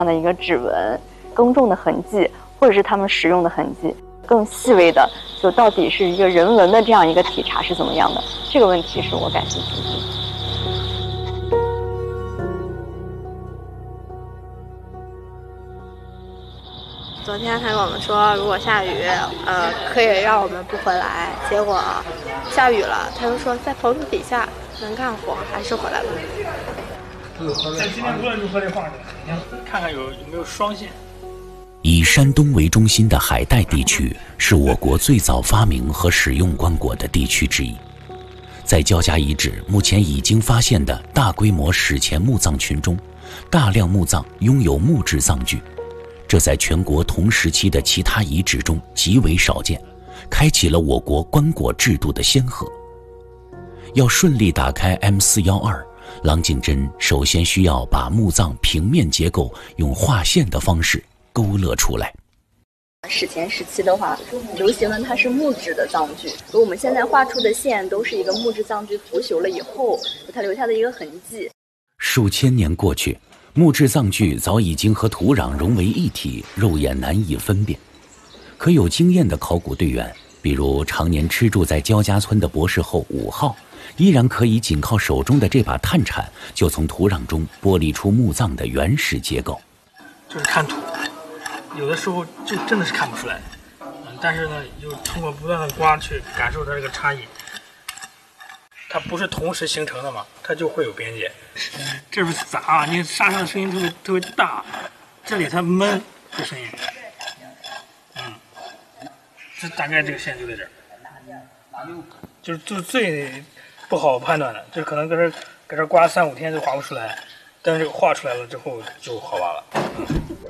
样的一个指纹、耕种的痕迹，或者是他们使用的痕迹，更细微的，就到底是一个人文的这样一个体察是怎么样的？这个问题是我感兴趣的。 昨天他跟我们说，如果下雨，可以让我们不回来。结果下雨了，他就说在棚子底下能干活，还是回来了。 今天无论如何得放着，看看有没有双线。 以山东为中心的海带地区是我国最早发明和使用棺椁的地区之一。在焦家遗址目前已经发现的大规模史前墓葬群中，大量墓葬拥有木质葬具，这在全国同时期的其他遗址中极为少见，开启了我国棺椁制度的先河。要顺利打开 M412，郎景真首先需要把墓葬平面结构用画线的方式勾勒出来。 史前时期的话，流行的它是木质的葬具，而我们现在画出的线都是一个木质葬具腐朽了以后它留下的一个痕迹。 数千年过去，木质葬具早已经和土壤融为一体，肉眼难以分辨。可有经验的考古队员，比如常年吃住在焦家村的博士后5号，依然可以仅靠手中的这把探铲，就从土壤中剥离出墓葬的原始结构。 就是看土，有的时候就真的是看不出来，但是呢，就通过不断的刮去感受它这个差异。它不是同时形成的嘛，它就会有边界。这是杂，你沙上的声音特别大，这里它闷这声音。这大概这个线就在这儿，就是最不好判断的，就是可能搁这刮3-5天就刮不出来，但是这个画出来了之后就好挖了。